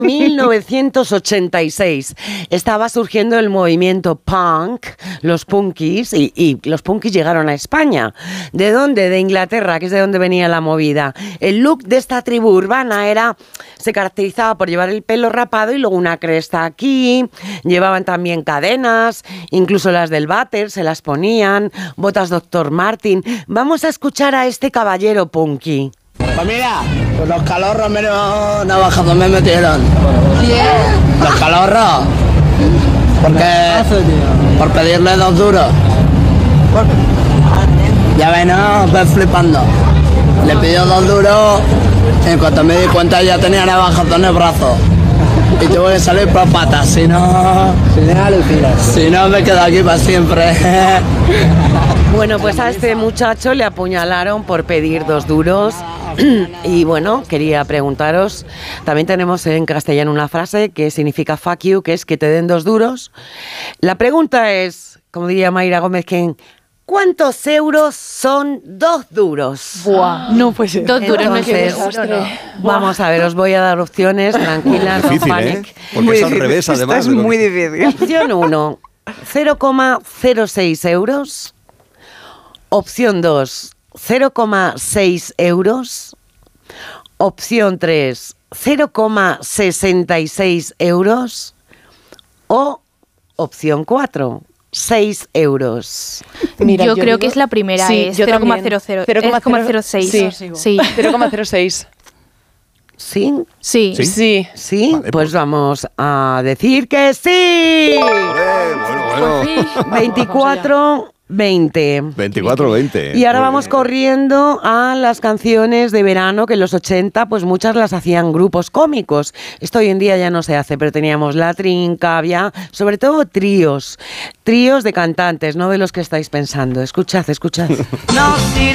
1986 estaba surgiendo el movimiento punk, los punkis, y los punkis llegaron a España. ¿De dónde? De Inglaterra, que es de donde venía la movida. El look de esta tribu urbana se caracterizaba por llevar el pelo rapado y luego una cresta aquí, llevaban también cadenas, incluso las del váter se las ponían, botas Dr. Martin. Vamos a escuchar a este caballero punky. Pues mira, pues los calorros menos navajas me metieron. ¿Quién? Los calorros. Porque por pedirle 2 duros. Ya ven, no, ves flipando. Le pidió 2 duros. En cuanto me di cuenta ya tenía navajas en el brazo. Y tuve que salir por patas, si no me quedo aquí para siempre. Bueno, pues a este muchacho le apuñalaron por pedir 2 duros. Y bueno, quería preguntaros, también tenemos en castellano una frase que significa fuck you, que es que te den 2 duros. La pregunta es, como diría Mayra Gómez, ¿cuántos euros son 2 duros? Buah, no puede ser. 2 duros, Entonces, no. Vamos a ver, os voy a dar opciones, tranquilas, Difícil, no panic. Porque es al revés, además. Esto es muy difícil. Opción 1, 0,06 euros. Opción 2, 0,6 euros. Opción 3, 0,66 euros. O opción 4, 6 euros. Mira, yo creo que es la primera, sí, es yo 0,00. 0,06. Sí. 0,06. ¿Sí? Sí. Sí. ¿Sí? Vale, pues vamos a decir que sí. Bueno. 24-20. 24-20. Y ahora vamos corriendo a las canciones de verano, que en los 80 pues muchas las hacían grupos cómicos. Esto hoy en día ya no se hace, pero teníamos La Trinca, había sobre todo tríos de cantantes, no de los que estáis pensando. Escuchad.